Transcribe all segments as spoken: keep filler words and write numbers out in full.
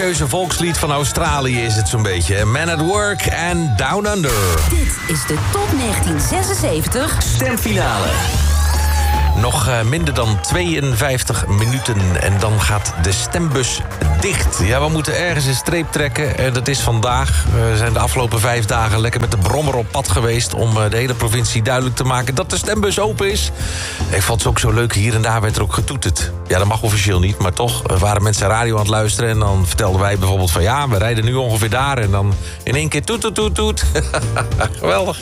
serieuze volkslied van Australië is het zo'n beetje. Man at Work en Down Under. Dit is de Top negentien zesenzeventig Stemfinale. Nog uh, minder dan tweeënvijftig minuten en dan gaat de stembus dicht. Ja, we moeten ergens een streep trekken en dat is vandaag. We zijn de afgelopen vijf dagen lekker met de brommer op pad geweest... om uh, de hele provincie duidelijk te maken dat de stembus open is. Ik vond het ook zo leuk, hier en daar werd er ook getoeterd. Ja, dat mag officieel niet, maar toch uh, waren mensen radio aan het luisteren... en dan vertelden wij bijvoorbeeld van ja, we rijden nu ongeveer daar... en dan in één keer toet, toet, toet, toet. Geweldig.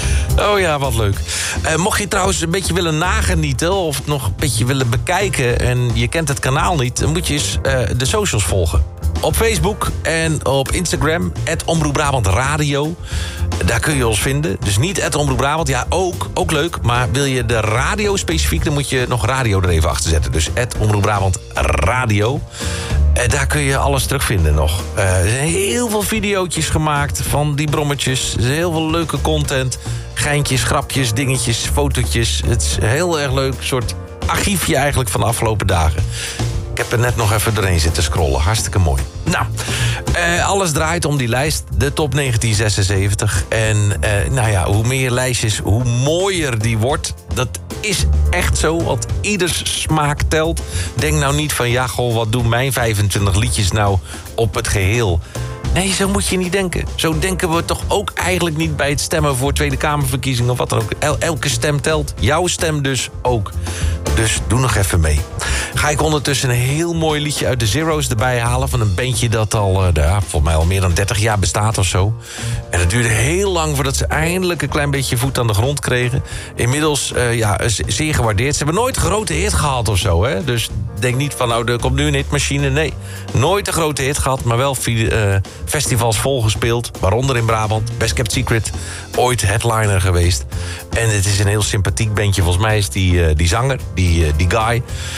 Oh ja, wat leuk. Uh, mocht je trouwens een beetje willen nagenieten... of het nog een beetje willen bekijken... en je kent het kanaal niet... dan moet je eens uh, de socials volgen. Op Facebook en op Instagram... at Omroep Brabant Radio. Daar kun je ons vinden. Dus niet at Omroep Brabant. Ja, ook, ook leuk. Maar wil je de radio specifiek... dan moet je nog radio er even achter zetten. Dus at Omroep Brabant Radio. En daar kun je alles terugvinden nog. Uh, er zijn heel veel videootjes gemaakt van die brommetjes. Er is heel veel leuke content. Geintjes, grapjes, dingetjes, fotootjes. Het is een heel erg leuk soort archiefje eigenlijk van de afgelopen dagen. Ik heb er net nog even doorheen zitten scrollen. Hartstikke mooi. Nou, uh, alles draait om die lijst. De Top negentien zesenzeventig. En uh, nou ja, hoe meer lijstjes, hoe mooier die wordt. Dat is echt zo, want ieders smaak telt. Denk nou niet van, ja, goh, wat doen mijn vijfentwintig liedjes nou op het geheel? Nee, zo moet je niet denken. Zo denken we toch ook eigenlijk niet bij het stemmen voor Tweede Kamerverkiezingen of wat dan ook. El- elke stem telt. Jouw stem dus ook. Dus doe nog even mee. Ga ik ondertussen een heel mooi liedje uit de Zero's erbij halen... van een bandje dat al, uh, ja, volgens mij al meer dan dertig jaar bestaat of zo. En het duurde heel lang voordat ze eindelijk een klein beetje voet aan de grond kregen. Inmiddels uh, ja, zeer gewaardeerd. Ze hebben nooit een grote hit gehad of zo, hè. Dus denk niet van, nou, er komt nu een hitmachine. Nee, nooit een grote hit gehad, maar wel uh, festivals volgespeeld. Waaronder in Brabant, Best Kept Secret. Ooit headliner geweest. En het is een heel sympathiek bandje. Volgens mij is die, uh, die zanger, die, uh, die guy...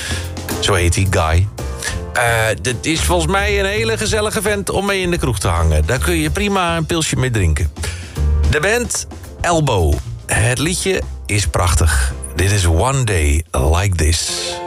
Zo heet hij, Guy. Uh, dit is volgens mij een hele gezellige vent om mee in de kroeg te hangen. Daar kun je prima een pilsje mee drinken. De band Elbow. Het liedje is prachtig. Dit is One Day Like This.